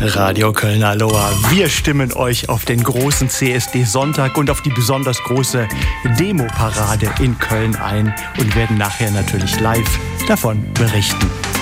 Radio Köln Aloha. Wir stimmen euch auf den großen CSD-Sonntag und auf die besonders große Demo-Parade in Köln ein und werden nachher natürlich live davon berichten.